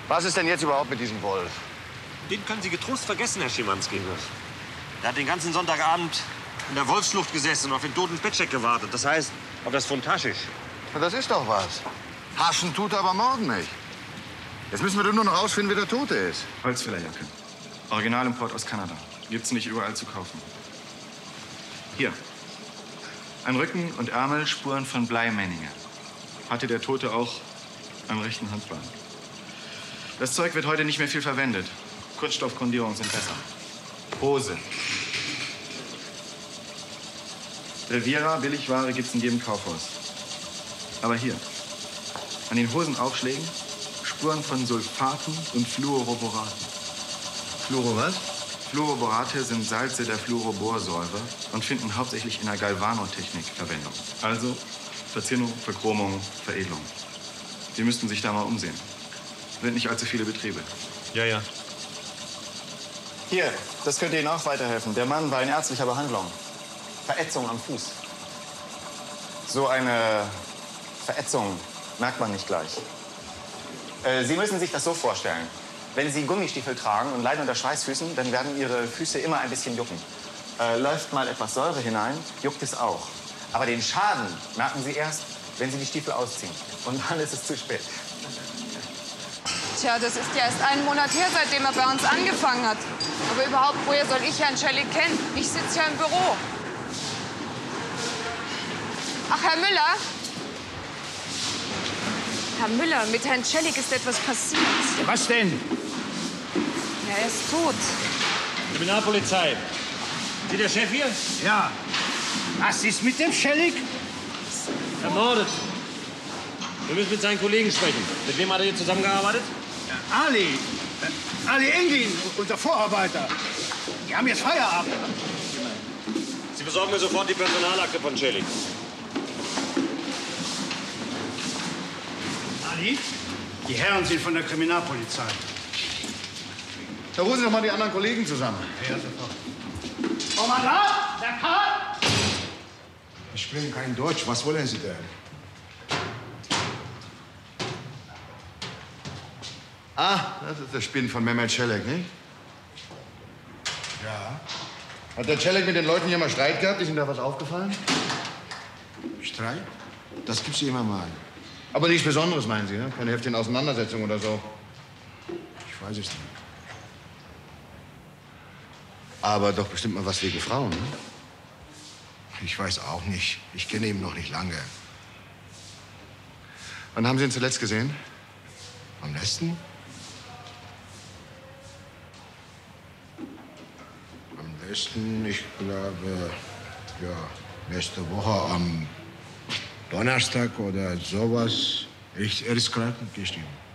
Was ist denn jetzt überhaupt mit diesem Wolf? Den können Sie getrost vergessen, Herr Schimanski. Er hat den ganzen Sonntagabend in der Wolfsschlucht gesessen und auf den toten Petschek gewartet. Das heißt, auf das Pfund Haschisch. Na, das ist doch was. Haschen tut aber Morden nicht. Jetzt müssen wir doch nur noch rausfinden, wer der Tote ist. Holzfällerjacke. Originalimport aus Kanada. Gibt's nicht überall zu kaufen. Hier. An Rücken und Ärmel Spuren von Bleimenninge. Hatte der Tote auch am rechten Handbein. Das Zeug wird heute nicht mehr viel verwendet. Kunststoffgrundierungen sind besser. Hose. Riviera, Billigware gibt's in jedem Kaufhaus. Aber hier, an den Hosenaufschlägen, Spuren von Sulfaten und Fluoroboraten. Fluoro was? Fluoroborate sind Salze der Fluoroborsäure und finden hauptsächlich in der Galvanotechnik Verwendung. Also Verzierung, Verchromung, Veredelung. Sie müssten sich da mal umsehen. Sind nicht allzu viele Betriebe. Ja, ja. Hier, das könnte Ihnen auch weiterhelfen. Der Mann war in ärztlicher Behandlung. Verätzung am Fuß. So eine Verätzung merkt man nicht gleich. Sie müssen sich das so vorstellen. Wenn Sie Gummistiefel tragen und leiden unter Schweißfüßen, dann werden Ihre Füße immer ein bisschen jucken. Läuft mal etwas Säure hinein, juckt es auch. Aber den Schaden merken Sie erst, wenn Sie die Stiefel ausziehen. Und dann ist es zu spät. Tja, das ist ja erst einen Monat her, seitdem er bei uns angefangen hat. Aber überhaupt, woher soll ich Herrn Schellig kennen? Ich sitze ja im Büro. Ach, Herr Müller? Herr Müller, mit Herrn Schellig ist etwas passiert. Was denn? Ja, er ist tot. Kriminalpolizei. Sie der Chef hier? Ja. Was ist mit dem Schellig? Ermordet. Wir müssen mit seinen Kollegen sprechen. Mit wem hat er hier zusammengearbeitet? Ali. Ali Englin, unser Vorarbeiter. Die haben jetzt Feierabend. Sie besorgen mir sofort die Personalakte von Schellig. Ali, die Herren sind von der Kriminalpolizei. Da rufen Sie doch mal die anderen Kollegen zusammen. Ja, sofort. Kommandant, der Karl! Ich spreche kein Deutsch. Was wollen Sie denn? Ah, das ist der Spinn von Mehmet Schellig, nicht? Ja. Hat der Schellig mit den Leuten hier mal Streit gehabt? Ist Ihnen da was aufgefallen? Streit? Das gibt's immer mal. Aber nichts Besonderes, meinen Sie, ne? Keine heftigen Auseinandersetzungen oder so. Ich weiß es nicht. Aber doch bestimmt mal was wegen Frauen, ne? Ich weiß auch nicht. Ich kenne ihn noch nicht lange. Wann haben Sie ihn zuletzt gesehen? Am letzten? Am letzten, ich glaube, ja, nächste Woche am Donnerstag oder sowas. Er ist krank geschrieben.